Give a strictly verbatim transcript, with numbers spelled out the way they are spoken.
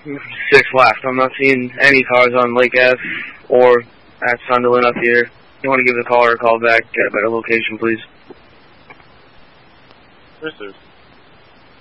Six left. I'm not seeing any cars on Lake Ave or at Sunderland up here. If you want to give the caller a call back, get a better location, please. Yes, sir.